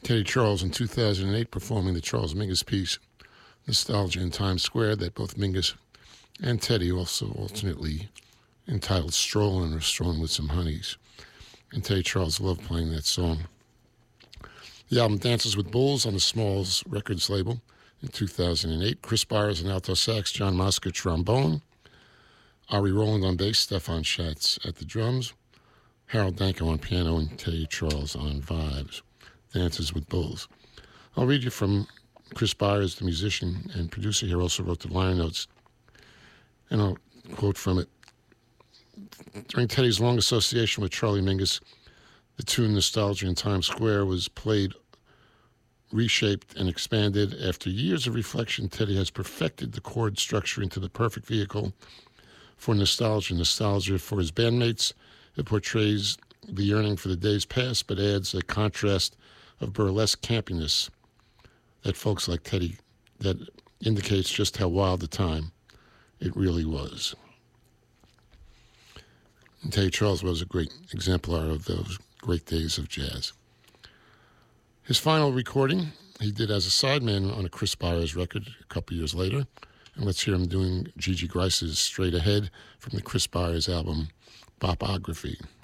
Teddy Charles in 2008 performing the Charles Mingus piece, Nostalgia in Times Square, that both Mingus and Teddy also alternately entitled Strollin' or Strollin' with Some Honeys. And Teddy Charles loved playing that song. The album Dances with Bulls on the Smalls Records label in 2008. Chris Byers on alto sax, John Mosca trombone, Ari Rowland on bass, Stefan Schatz at the drums, Harold Danko on piano, and Teddy Charles on vibes. Dances with Bulls. I'll read you from Chris Byers, the musician and producer here, also wrote the liner notes, and I'll quote from it. During Teddy's long association with Charlie Mingus, the tune Nostalgia in Times Square was played, reshaped, and expanded. After years of reflection, Teddy has perfected the chord structure into the perfect vehicle for nostalgia. Nostalgia for his bandmates. It portrays the yearning for the days past, but adds a contrast of burlesque campiness that folks like Teddy, that indicates just how wild a time it really was. And Teddy Charles was a great exemplar of those great days of jazz. His final recording he did as a sideman on a Chris Byers record a couple years later. And let's hear him doing Gigi Grice's Straight Ahead from the Chris Byers album, Bopography.